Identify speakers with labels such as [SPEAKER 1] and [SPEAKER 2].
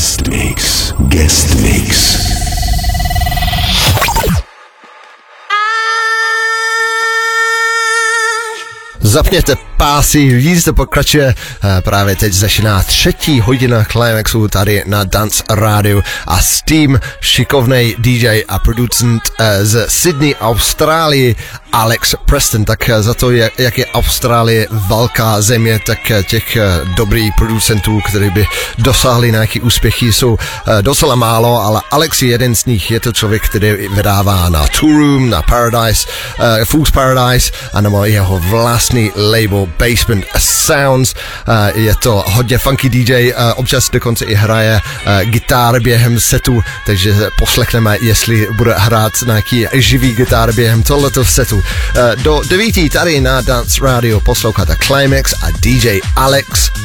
[SPEAKER 1] Guest Mix.
[SPEAKER 2] Zapněte pásy, jízda pokračuje, právě teď začíná 3. hodina Climaxu tady na Dance Radio a s tím šikovnej DJ a producent z Sydney, Austrálie, Alex Preston. Tak za to, jak je Austrálie velká země, tak těch dobrých producentů, kteří by dosáhli nějaký úspěchy, jsou docela málo, ale Alex je jeden z nich. Je to člověk, který vydává na Tour Room, na Paradise, Fool's Paradise a nebo jeho vlastní label Basement Sounds. Je to hodně funky DJ, občas dokonce i hraje gitár během setu, takže poslechneme, jestli bude hrát nějaký živý gitár během tohleto setu. Do 9 tady na Dance Radio posloucháte Climax a DJ Alex